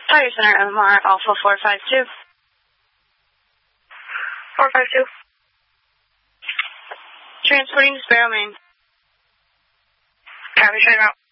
Fire Center, MMR, Alpha 452. 452. Transporting to Sparrow, Maine. Copy, check out.